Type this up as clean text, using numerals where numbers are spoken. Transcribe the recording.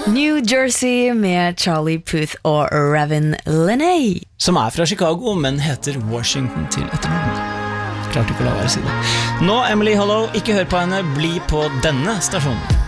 New Jersey med Charlie Puth og Ravin Lenae. Som fra Chicago, men heter Washington til etternavn. Klart ikke å la være å si det. Nå, Emily Hollow, ikke hør på henne, bli på denne stasjonen.